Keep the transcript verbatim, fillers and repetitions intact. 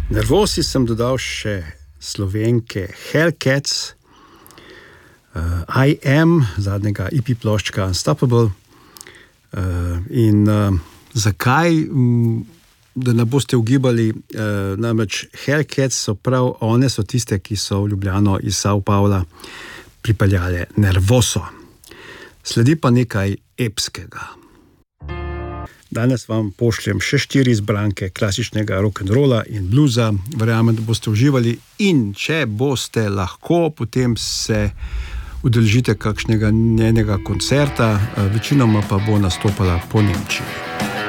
Nervosi sem dodal še Slovenke Hellcats, uh, I Am, zadnjega E P ploščka Unstoppable. Uh, in uh, zakaj, m, da ne boste ugibali, uh, namreč Hellcats so prav, one so tiste, ki so v Ljubljano iz Sao Paula pripeljale Nervoso. Sledi pa nekaj epskega. Danes vam pošljem še štiri izbranke klasičnega rock'n'rolla in bluza. Verjamem, da boste uživali in če boste lahko, potem se udeležite kakšnega njenega koncerta, večinoma pa bo nastopala po Nemčiji.